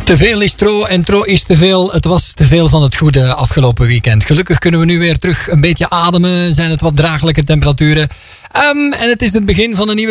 Te veel is tro en tro is te veel. Het was te veel van het goede afgelopen weekend. Gelukkig kunnen we nu weer terug een beetje ademen. Zijn het wat draaglijke temperaturen. En het is het begin van een nieuwe